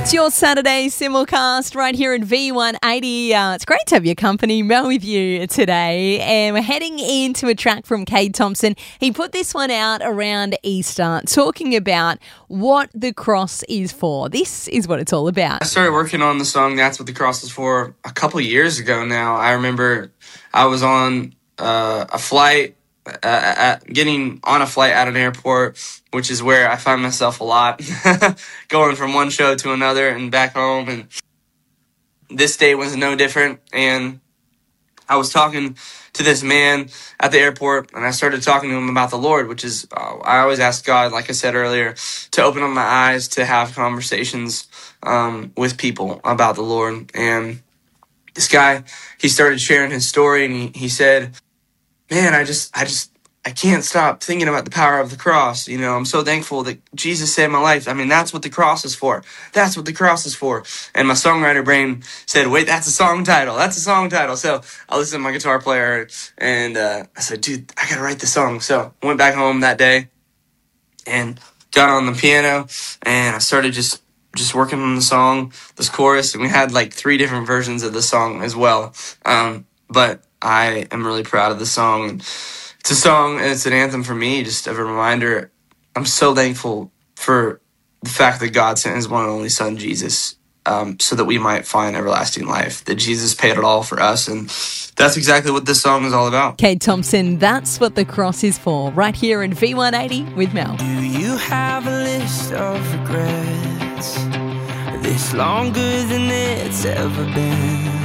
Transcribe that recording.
It's your Saturday simulcast right here at V180. It's great to have your company, Mel, with you today. And we're heading into a track from Cade Thompson. He put this one out around Easter, talking about what the cross is for. This is what it's all about. I started working on the song That's What the Cross is For a couple years ago now. I remember I was on a flight, getting on a flight at an airport, which is where I find myself a lot, going from one show to another and back home. And this day was no different. And I was talking to this man at the airport, and I started talking to him about the Lord, which is, I always ask God, like I said earlier, to open up my eyes to have conversations with people about the Lord. And this guy, he started sharing his story, and he said, man, I can't stop thinking about the power of the cross. You know, I'm so thankful that Jesus saved my life. I mean, that's what the cross is for. That's what the cross is for. And my songwriter brain said, wait, that's a song title. That's a song title. So I listened to my guitar player, and I said, dude, I got to write the song. So I went back home that day and got on the piano, and I started just working on the song, this chorus, and we had like 3 different versions of the song as well. But I am really proud of the song. It's a song, and it's an anthem for me, just a reminder. I'm so thankful for the fact that God sent his one and only son, Jesus, so that we might find everlasting life, that Jesus paid it all for us, and that's exactly what this song is all about. Cade Thompson, That's What the Cross is For, right here in V180 with Mel. Do you have a list of regrets? This longer than it's ever been?